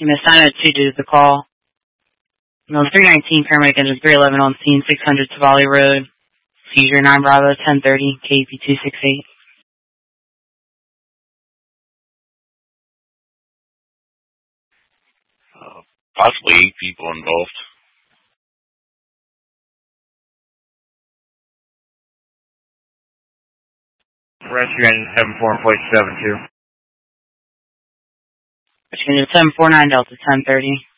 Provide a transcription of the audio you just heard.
You missed 902 due to the call. No, 319 paramedic engine 311 on scene, 600 Tavalli Road. Seizure 9 Bravo 1030, KP 268. Possibly 8 people involved. Rescue engine 74 in place 72. Rescue engine 749 Delta 1030.